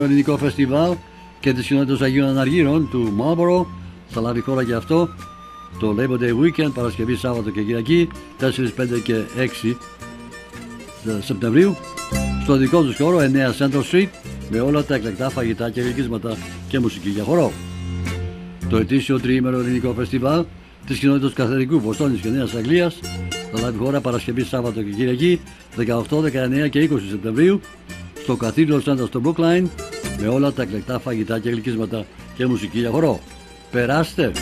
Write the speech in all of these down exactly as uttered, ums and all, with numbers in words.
Ελληνικό φεστιβάλ και της κοινότητας Αγίων Αναργύρων του Marlborough θα λάβει χώρα και αυτό το Labor Day Weekend, Παρασκευή, Σάββατο και Κυριακή, τέσσερα, πέντε και έξι Σεπτεμβρίου, στο δικό τους χώρο εννέα Central Street, με όλα τα εκλεκτά φαγητά και γλυκίσματα και μουσική για χορό. Το ετήσιο τριήμερο ελληνικό φεστιβάλ της κοινότητας Καθεδρικού Βοστόνης και Νέας Αγγλίας θα λάβει χώρα Παρασκευή, Σάββατο και Κυριακή, δεκαοκτώ, δεκαεννέα και είκοσι Σεπτεμβρίου, στο Cathedral Center στο Brookline, με όλα τα εκλεκτά φαγητά και γλυκίσματα και μουσική για χορό. Περάστε!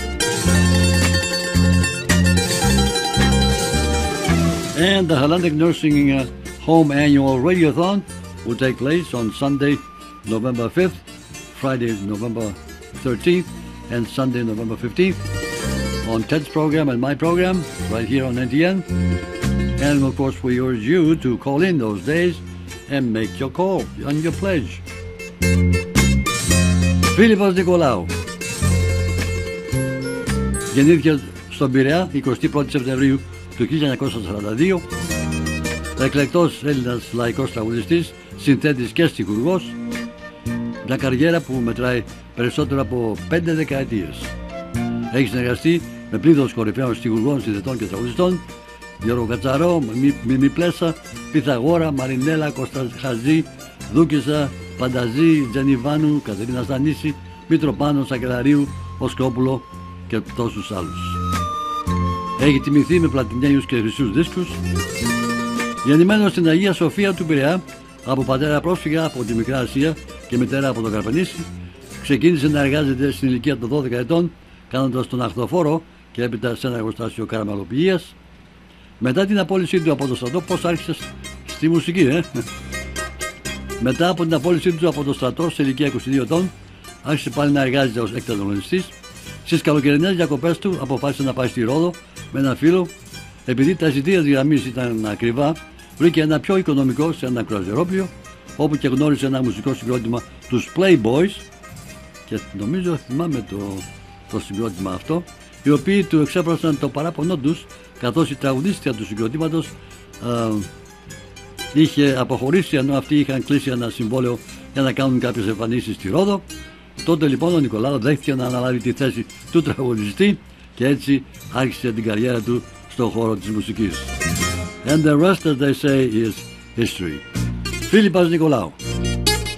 And the Hellenic Nursing uh, Home Annual Radiothon will take place on Sunday, November fifth, Friday, November thirteenth, and Sunday, November fifteenth, on Ted's program and my program, right here on N T N. And of course, we urge you to call in those days and make your call on your pledge. Φίλιππος Νικολάου γεννήθηκε στον Πειραιά εικοστή πρώτη Σεπτεμβρίου του χίλια εννιακόσια σαράντα δύο, εκλεκτός Έλληνας λαϊκός τραγουδιστής, συνθέτης και στιχουργός, μια καριέρα που μετράει περισσότερο από πέντε δεκαετίες. Έχει συνεργαστεί με πλήθος κορυφαίων στιχουργών, συνθετών και τραγουδιστών: Γιώργο Κατσαρό, Μιμή Πλέσα, Πυθαγόρα, Μαρινέλα, Κώστα Χαζή, Δούκησα, Πανταζή, Τζενιβάνου, Κατερίνα Στανίση, Μητροπάνο, Σακελαρίου, Οσκόπουλο και τόσους άλλους. Έχει τιμηθεί με πλατινένιους και χρυσούς δίσκους. Γεννημένος στην Αγία Σοφία του Πειραιά, από πατέρα πρόσφυγα από τη Μικρά Ασία και μητέρα από το Καρπενήσι, ξεκίνησε να εργάζεται στην ηλικία των δώδεκα ετών, κάνοντας τον αχθοφόρο και έπειτα σε ένα εργοστάσιο καραμελοποιίας. Μετά την απόλυσή του από το στρατό, πώς άρχισε στη μουσική, ε? Μετά από την απόλυσή του από το στρατό σε ηλικία είκοσι δύο ετών, άρχισε πάλι να εργάζεται ως εκτελονιστής. Στις καλοκαιρινές διακοπές του αποφάσισε να πάει στη Ρόδο με έναν φίλο. Επειδή τα εισιτήρια της γραμμής ήταν ακριβά, βρήκε ένα πιο οικονομικό σε ένα κρουαζιερόπλιο, όπου και γνώρισε ένα μουσικό συγκρότημα, τους Playboys, και νομίζω θυμάμαι το, το συγκρότημα αυτό, οι οποίοι του εξέφρασαν το παράπονο τους, καθώς η τραγουδίστρια του συγκροτήματος α, είχε αποχωρήσει, ενώ αυτοί είχαν κλείσει ένα συμβόλαιο για να κάνουν κάποιες εμφανίσεις στη Ρόδο. Τότε λοιπόν ο Νικολάου δέχτηκε να αναλάβει τη θέση του τραγουδιστή και έτσι άρχισε την καριέρα του στον χώρο της μουσικής. And the rest, as they say, is history. Φίλιππος Νικολάου.